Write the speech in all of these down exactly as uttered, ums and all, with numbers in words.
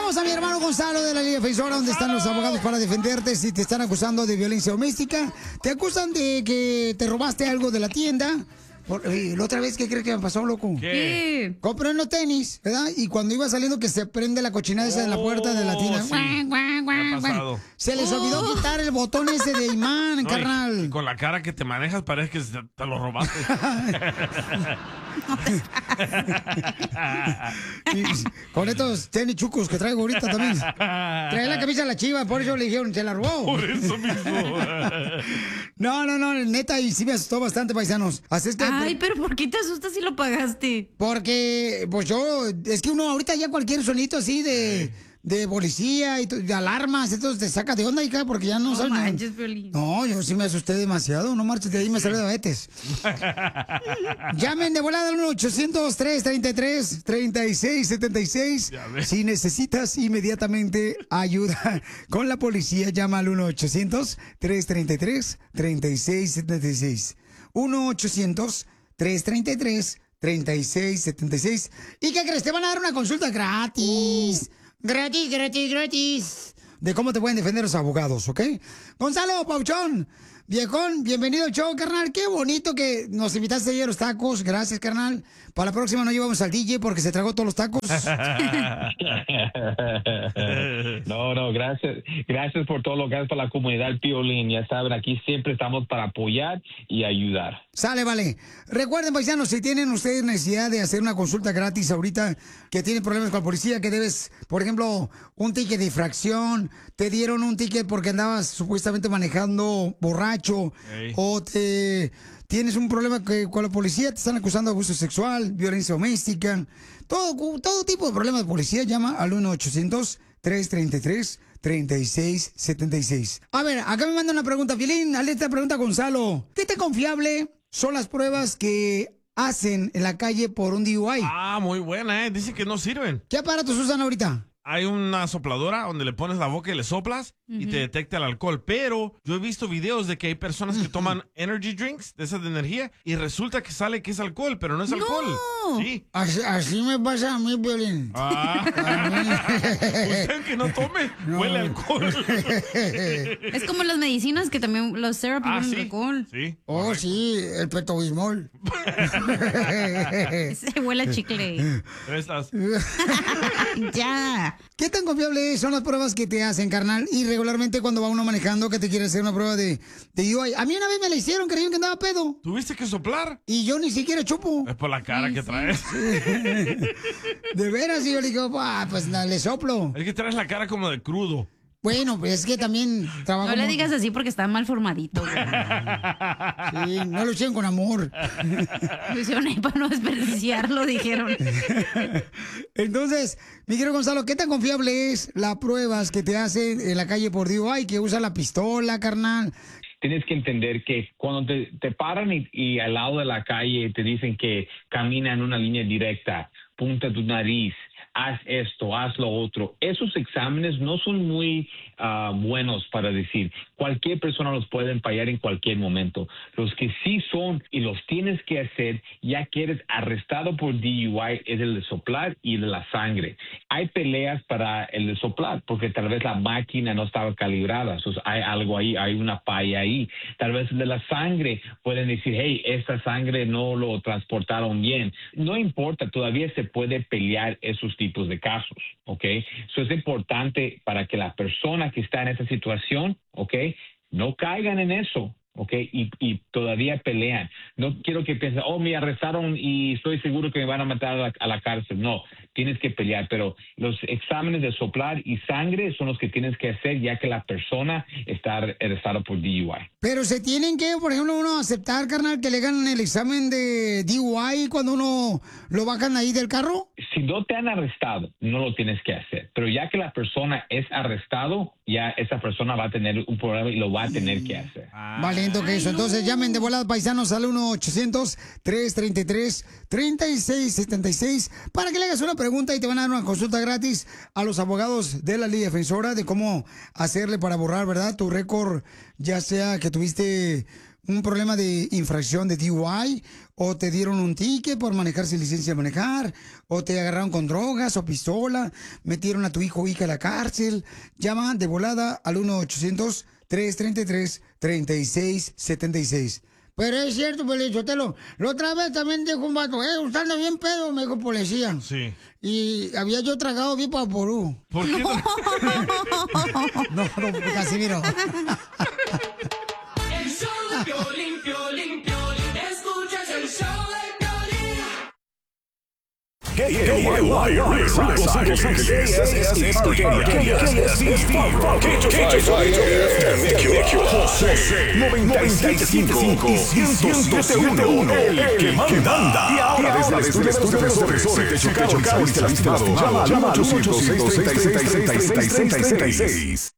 Tenemos a mi hermano Gonzalo de la Liga Defensora, donde están los abogados para defenderte si te están acusando de violencia doméstica. Te acusan de que te robaste algo de la tienda. Por, eh, la otra vez, ¿qué crees que me pasó, loco? ¿Qué? Compré unos tenis, ¿verdad? Y cuando iba saliendo que se prende la cochinada esa en la puerta de la tienda. sí. Guau, guau, guau, Me ha guau. pasado. Se les olvidó quitar el botón ese de imán, No, y- carnal. y con la cara que te manejas parece que te, te lo robaste. Y con estos tenis chucos que traigo ahorita también. Trae la camisa a la chiva, por eso le dijeron, se la robó. Por eso mismo. No, no, no, neta, y sí me asustó bastante, paisanos. Así es que... Ay, pero ¿por qué te asustas si lo pagaste? Porque, pues yo, es que uno ahorita ya cualquier sonito así de, de policía y to- de alarmas, entonces te saca de onda, hija, porque ya no, No sabes. manches, Piolín. No, yo sí me asusté demasiado, no marches, de ahí me salió diabetes. Llamen de volada al uno ochocientos, tres treinta y tres, treinta y seis setenta y seis. Ya ves. Si necesitas inmediatamente ayuda con la policía, llama al uno ochocientos, tres treinta y tres, treinta y seis setenta y seis. uno ochocientos, tres treinta y tres, treinta y seis setenta y seis. ¿Y qué crees? Te van a dar una consulta gratis. Gratis, gratis, gratis. De cómo te pueden defender los abogados, ¿ok? Gonzalo, Pauchón, viejón, bienvenido al show, carnal. Qué bonito que nos invitaste ayer a los tacos. Gracias, carnal. Para la próxima no llevamos al D J porque se tragó todos los tacos. No, no, gracias. Gracias por todo lo que haces para la comunidad Piolín. Ya saben, aquí siempre estamos para apoyar y ayudar. Sale, vale. Recuerden, paisanos, si tienen ustedes necesidad de hacer una consulta gratis ahorita, que tienen problemas con la policía, que debes, por ejemplo, un ticket de infracción, te dieron un ticket porque andabas supuestamente manejando borracho, Ey. o te tienes un problema que con la policía, te están acusando de abuso sexual, violencia doméstica, todo, todo tipo de problemas de policía, llama al uno ochocientos, tres treinta y tres, treinta y seis setenta y seis. A ver, acá me manda una pregunta, Filín, hazle esta pregunta a Gonzalo. ¿Qué tan confiable son las pruebas que hacen en la calle por un D U I? Ah, muy buena, ¿eh? Dice que no sirven. ¿Qué aparatos usan ahorita? Hay una sopladora donde le pones la boca y le soplas y te detecta el alcohol. Pero yo he visto videos de que hay personas que toman energy drinks de esas de energía y resulta que sale que es alcohol, pero no es alcohol. Sí. Así, así me pasa a mí, Violín. Ah. Usted que no tome, No. huele a alcohol. Es como las medicinas que también los therapy Ah, tienen sí. alcohol. Sí. Oh, sí, el petobismol. Se huele a chicle. Estas. Ya. ¿Qué tan confiables son las pruebas que te hacen, carnal? Y regularmente cuando va uno manejando que te quiere hacer una prueba de, de D U I. A mí una vez me la hicieron, creyeron que andaba pedo. ¿Tuviste que soplar? Y yo ni siquiera chupo. Es por la cara que traes. De veras, y yo le digo, ah, pues na, le soplo. Es que traes la cara como de crudo. Bueno, pues es que también trabajo. No le mu- digas así porque está mal formadito. güey. Sí, no lo hicieron con amor. Lo hicieron ahí para no desperdiciarlo, dijeron. Entonces, mi querido Gonzalo, ¿qué tan confiable es las pruebas que te hacen en la calle por D U I, que usa la pistola, carnal? Tienes que entender que cuando te, te paran y, y al lado de la calle te dicen que camina en una línea directa, punta tu nariz, haz esto, haz lo otro. Esos exámenes no son muy uh, buenos para decir. Cualquier persona los puede fallar en cualquier momento. Los que sí son y los tienes que hacer ya que eres arrestado por D U I es el de soplar y el de la sangre. Hay peleas para el de soplar porque tal vez la máquina no estaba calibrada. O sea, hay algo ahí, hay una falla ahí. Tal vez el de la sangre pueden decir, hey, esta sangre no lo transportaron bien. No importa, todavía se puede pelear esos tipos de casos, ¿ok? Eso es importante para que la persona que está en esa situación, ¿ok? No caigan en eso, ¿ok? Y, y todavía pelean. No quiero que piensen, oh, me arrestaron y estoy seguro que me van a matar a la, a la cárcel. No, tienes que pelear, pero los exámenes de soplar y sangre son los que tienes que hacer ya que la persona está arrestada por D U I. Pero se tienen que, por ejemplo, uno aceptar, carnal, que le hagan el examen de D U I cuando uno lo bajan ahí del carro. Si no te han arrestado, no lo tienes que hacer. Pero ya que la persona es arrestado, ya esa persona va a tener un problema y lo va a tener que hacer. Valiendo que eso. Entonces llamen de volada, paisanos, al uno ochocientos, tres treinta y tres, treinta y seis setenta y seis para que le hagas una pregunta y te van a dar una consulta gratis a los abogados de la Liga Defensora de cómo hacerle para borrar, ¿verdad? Tu récord, ya sea que tuviste un problema de infracción de D U I, o te dieron un ticket por manejar sin licencia de manejar, o te agarraron con drogas o pistola, metieron a tu hijo o hija a la cárcel, llama de volada al uno ochocientos, tres treinta y tres, treinta y seis setenta y seis. Pero es cierto, Pelizotelo. La otra vez también dijo un vato, eh, usted anda bien pedo, me dijo policía. Sí. Y había yo tragado bien paporú. ¿Por qué? No, no, no Casimiro. El show de Piolín, Piolín, Piolín. Escuchas el show de Piolín. K Y Los Ángeles, S F Arcadia, K S D, José, noventa y siete punto cinco y ciento siete punto uno, el que manda. Y ahora desde el estudio de los televisores, si te chocaron, saliste lastimado, llama al ocho cero cero, seis tres seis, tres seis tres seis.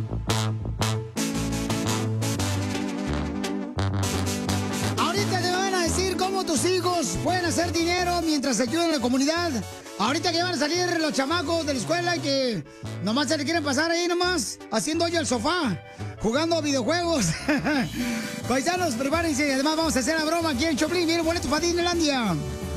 Ahorita te van a decir cómo tus hijos pueden hacer dinero mientras se ayudan a la comunidad. Ahorita que van a salir los chamacos de la escuela y que nomás se le quieren pasar ahí nomás, haciendo hoyo al sofá, jugando videojuegos. Paisanos, prepárense. Además vamos a hacer la broma aquí en Choplin. Viene boleto para Disneylandia.